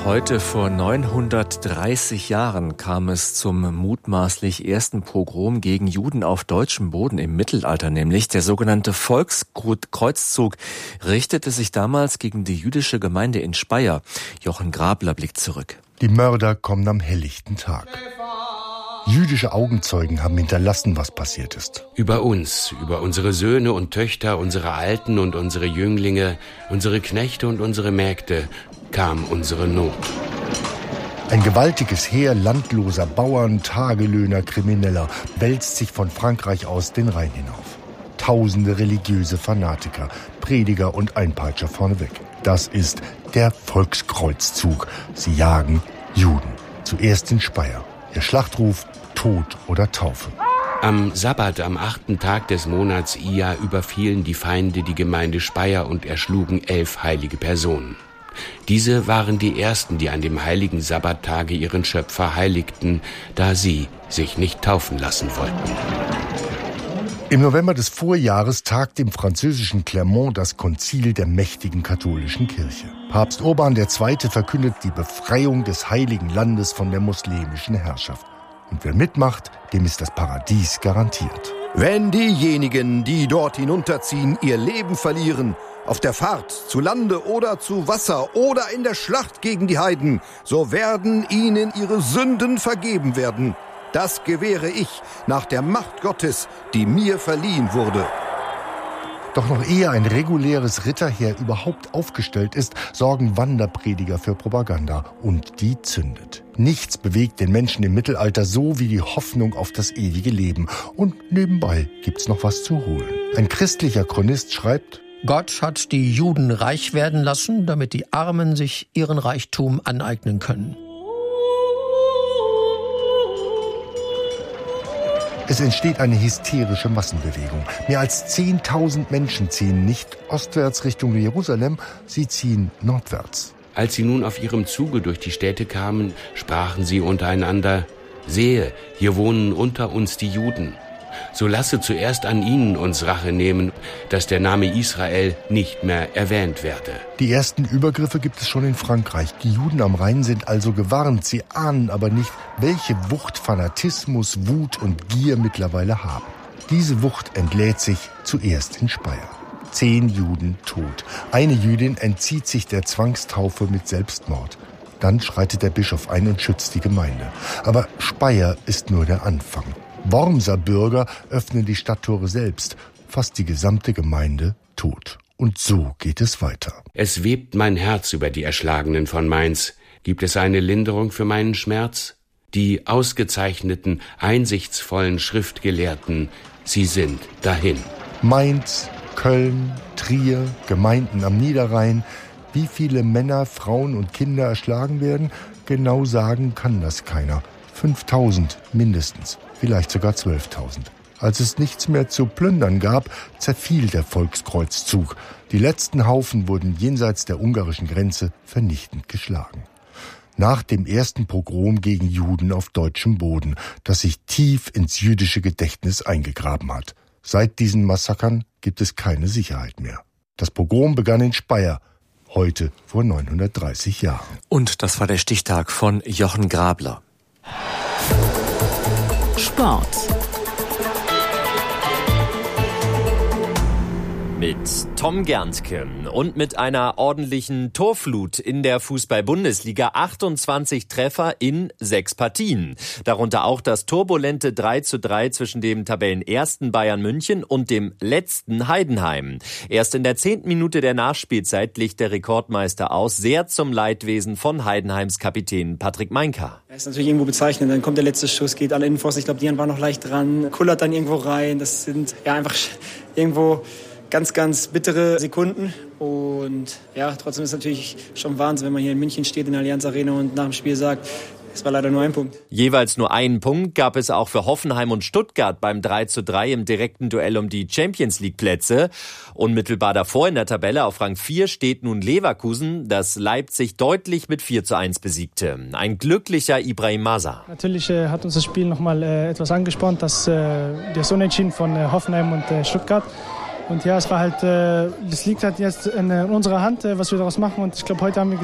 Heute vor 930 Jahren kam es zum mutmaßlich ersten Pogrom gegen Juden auf deutschem Boden im Mittelalter, nämlich der sogenannte Volkskreuzzug richtete sich damals gegen die jüdische Gemeinde in Speyer. Jochen Grabler blickt zurück. Die Mörder kommen am helllichten Tag. Jüdische Augenzeugen haben hinterlassen, was passiert ist. Über uns, über unsere Söhne und Töchter, unsere Alten und unsere Jünglinge, unsere Knechte und unsere Mägde kam unsere Not. Ein gewaltiges Heer landloser Bauern, Tagelöhner, Krimineller wälzt sich von Frankreich aus den Rhein hinauf. Tausende religiöse Fanatiker, Prediger und Einpeitscher vorneweg. Das ist der Volkskreuzzug. Sie jagen Juden. Zuerst in Speyer. Der Schlachtruf: Tod oder Taufe. Am Sabbat, am 8. Tag des Monats Ia, überfielen die Feinde die Gemeinde Speyer und erschlugen 11 heilige Personen. Diese waren die ersten, die an dem heiligen Sabbattage ihren Schöpfer heiligten, da sie sich nicht taufen lassen wollten. Im November des Vorjahres tagt im französischen Clermont das Konzil der mächtigen katholischen Kirche. Papst Urban II. Verkündet die Befreiung des heiligen Landes von der muslimischen Herrschaft. Und wer mitmacht, dem ist das Paradies garantiert. Wenn diejenigen, die dort hinunterziehen, ihr Leben verlieren, auf der Fahrt, zu Lande oder zu Wasser oder in der Schlacht gegen die Heiden, so werden ihnen ihre Sünden vergeben werden. Das gewähre ich nach der Macht Gottes, die mir verliehen wurde. Doch noch ehe ein reguläres Ritterheer überhaupt aufgestellt ist, sorgen Wanderprediger für Propaganda. Und die zündet. Nichts bewegt den Menschen im Mittelalter so wie die Hoffnung auf das ewige Leben. Und nebenbei gibt's noch was zu holen. Ein christlicher Chronist schreibt: Gott hat die Juden reich werden lassen, damit die Armen sich ihren Reichtum aneignen können. Es entsteht eine hysterische Massenbewegung. Mehr als 10.000 Menschen ziehen nicht ostwärts Richtung Jerusalem, sie ziehen nordwärts. Als sie nun auf ihrem Zuge durch die Städte kamen, sprachen sie untereinander: Sehe, hier wohnen unter uns die Juden. So lasse zuerst an ihnen uns Rache nehmen, dass der Name Israel nicht mehr erwähnt werde. Die ersten Übergriffe gibt es schon in Frankreich. Die Juden am Rhein sind also gewarnt. Sie ahnen aber nicht, welche Wucht Fanatismus, Wut und Gier mittlerweile haben. Diese Wucht entlädt sich zuerst in Speyer. 10 Juden tot. Eine Jüdin entzieht sich der Zwangstaufe mit Selbstmord. Dann schreitet der Bischof ein und schützt die Gemeinde. Aber Speyer ist nur der Anfang. Wormser Bürger öffnen die Stadttore selbst. Fast die gesamte Gemeinde tot. Und so geht es weiter. Es webt mein Herz über die Erschlagenen von Mainz. Gibt es eine Linderung für meinen Schmerz? Die ausgezeichneten, einsichtsvollen Schriftgelehrten, sie sind dahin. Mainz, Köln, Trier, Gemeinden am Niederrhein. Wie viele Männer, Frauen und Kinder erschlagen werden? Genau sagen kann das keiner. 5.000 mindestens, vielleicht sogar 12.000. Als es nichts mehr zu plündern gab, zerfiel der Volkskreuzzug. Die letzten Haufen wurden jenseits der ungarischen Grenze vernichtend geschlagen. Nach dem ersten Pogrom gegen Juden auf deutschem Boden, das sich tief ins jüdische Gedächtnis eingegraben hat. Seit diesen Massakern gibt es keine Sicherheit mehr. Das Pogrom begann in Speyer, heute vor 930 Jahren. Und das war der Stichtag von Jochen Grabler. Sport. Mit Tom Gerntke und mit einer ordentlichen Torflut in der Fußball-Bundesliga. 28 Treffer in 6 Partien. Darunter auch das turbulente 3:3 zwischen dem Tabellenersten Bayern München und dem letzten Heidenheim. Erst in der 10. Minute der Nachspielzeit glich der Rekordmeister aus, sehr zum Leidwesen von Heidenheims Kapitän Patrick Meinka. Das ist natürlich irgendwo bezeichnend. Dann kommt der letzte Schuss, geht an Innenpfosten. Ich glaube, Dian war noch leicht dran, kullert dann irgendwo rein. Das sind ja einfach irgendwo ganz, ganz bittere Sekunden. Und ja, trotzdem ist es natürlich schon Wahnsinn, wenn man hier in München steht in der Allianz Arena und nach dem Spiel sagt, es war leider nur ein Punkt. Jeweils nur einen Punkt gab es auch für Hoffenheim und Stuttgart beim 3:3 im direkten Duell um die Champions-League-Plätze. Unmittelbar davor in der Tabelle auf Rang 4 steht nun Leverkusen, das Leipzig deutlich mit 4:1 besiegte. Ein glücklicher Ibrahim Maza. Natürlich hat uns das Spiel nochmal etwas angespornt, das Unentschieden von Hoffenheim und Stuttgart. Und ja, es war halt, das liegt halt jetzt in unserer Hand, was wir daraus machen. Und ich glaube, heute haben wir